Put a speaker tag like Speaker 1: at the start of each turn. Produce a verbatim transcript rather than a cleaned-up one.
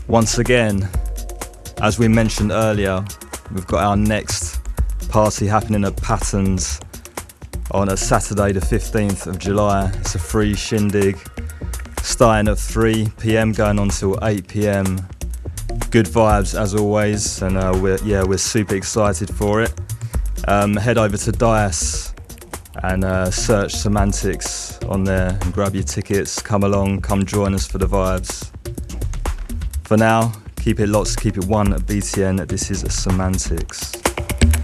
Speaker 1: Once again, as we mentioned earlier, we've got our next party happening at Patterns on a Saturday the fifteenth of July. It's a free shindig starting at three p m going on till eight p m. Good vibes as always, and uh, we're yeah we're super excited for it. Um, head over to Dice and uh, search Semantics on there and grab your tickets. Come along, come join us for the vibes. For now, keep it lots, keep it one at B T N. This is Semantics.